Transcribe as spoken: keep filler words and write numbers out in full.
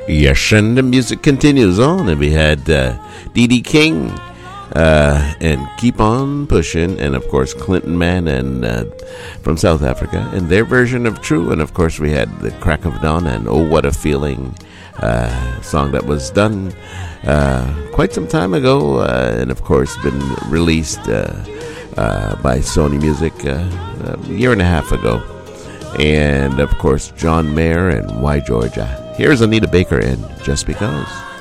Yes, and the music continues on, and we had uh, D D King uh, and Keep On Pushing, and of course Clinton Man and uh, from South Africa, and their version of True, and of course we had the Crack of Dawn and Oh What a Feeling, uh, song that was done uh, quite some time ago, uh, and of course been released uh, uh, by Sony Music uh, a year and a half ago, and of course John Mayer and Why Georgia. Here's Anita Baker and Just Because.